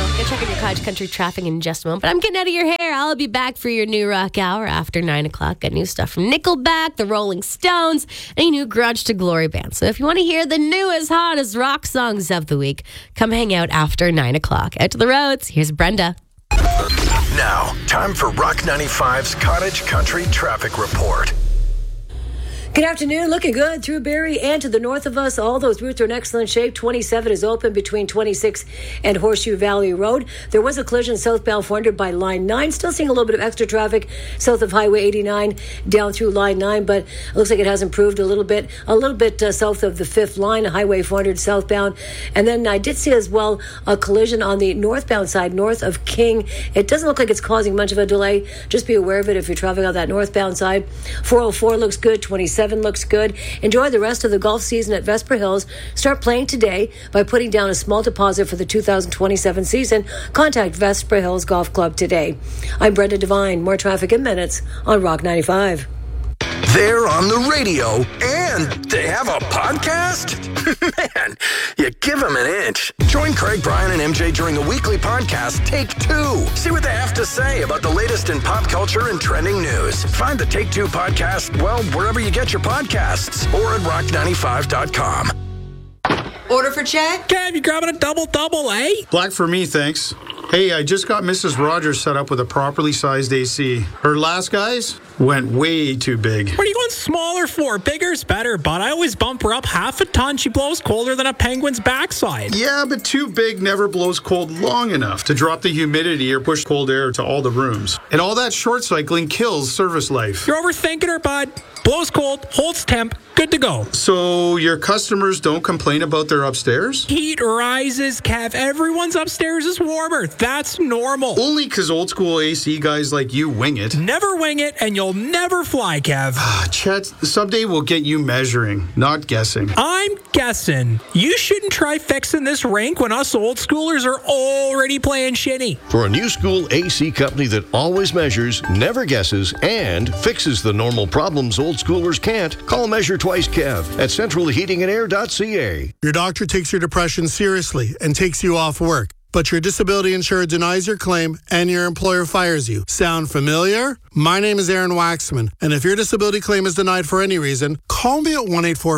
Go check out your cottage country traffic in just a moment. But I'm getting out of your hair. I'll be back for your new rock hour after 9 o'clock. Got new stuff from Nickelback, the Rolling Stones, and a new Grudge to Glory band. So if you want to hear the newest, hottest rock songs of the week, come hang out after 9 o'clock. Out to the roads. Here's Brenda. Now, time for Rock 95's Cottage Country Traffic Report. Good afternoon. Looking good through Barrie and to the north of us. All those routes are in excellent shape. 27 is open between 26 and Horseshoe Valley Road. There was a collision southbound 400 by Line 9. Still seeing a little bit of extra traffic south of Highway 89 down through Line 9, but it looks like it has improved a little bit south of the 5th line, Highway 400 southbound. And then I did see as well a collision on the northbound side, north of King. It doesn't look like it's causing much of a delay. Just be aware of it if you're traveling on that northbound side. 404 looks good. 27 looks good. Enjoy the rest of the golf season at Vesper Hills. Start playing today by putting down a small deposit for the 2027 season. Contact Vesper Hills Golf Club today. I'm Brenda Devine. More traffic in minutes on Rock 95. They're on the radio and they have a podcast? Man, you give them an inch. Join Craig, Brian, and MJ during the weekly podcast Take Two. See what they have to say about the latest in pop culture and trending news. Find the Take Two podcast, well, wherever you get your podcasts or at rock95.com. Order for Chad? Kev, you grabbing a double, eh? Black for me, thanks. Hey, I just got Mrs. Rogers set up with a properly sized AC. Her last guys went way too big. What are you going smaller for? Bigger's better, but I always bump her up half a ton. She blows colder than a penguin's backside. Yeah, but too big never blows cold long enough to drop the humidity or push cold air to all the rooms. And all that short cycling kills service life. You're overthinking her, bud. Blows cold, holds temp, good to go. So your customers don't complain about their upstairs? Heat rises, Kev. Everyone's upstairs is warmer. That's normal. Only because old school AC guys like you wing it. Never wing it, and you'll never fly, Kev. Chet, someday we'll get you measuring, not guessing. I'm guessing. You shouldn't try fixing this rink when us old schoolers are already playing shitty. For a new school AC company that always measures, never guesses, and fixes the normal problems old schoolers can't, call Measure Twice Kev at centralheatingandair.ca. Your doctor takes your depression seriously and takes you off work, but your disability insurer denies your claim and your employer fires you. Sound familiar? My name is Aaron Waxman, and if your disability claim is denied for any reason, call me at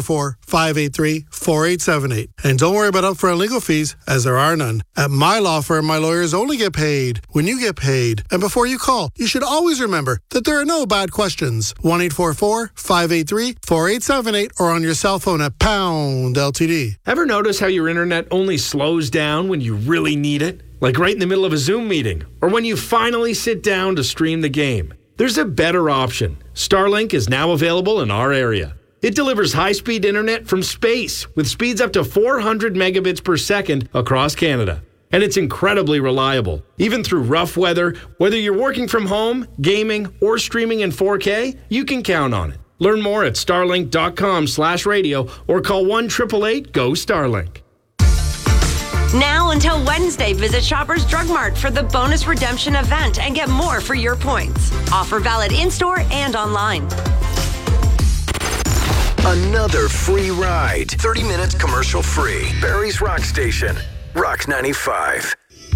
1-844-583-4878. And don't worry about upfront legal fees, as there are none. At my law firm, my lawyers only get paid when you get paid. And before you call, you should always remember that there are no bad questions. 1-844-583-4878 or on your cell phone at pound LTD. Ever notice how your internet only slows down when you really need it? Like right in the middle of a Zoom meeting, or when you finally sit down to stream the game. There's a better option. Starlink is now available in our area. It delivers high-speed internet from space with speeds up to 400 megabits per second across Canada. And it's incredibly reliable. Even through rough weather, whether you're working from home, gaming, or streaming in 4K, you can count on it. Learn more at starlink.com/radio or call 1-888-GO-STARLINK. Now until Wednesday, visit Shoppers Drug Mart for the bonus redemption event and get more for your points. Offer valid in-store and online. Another free ride. 30 minutes commercial free. Barrie's Rock Station. Rock 95.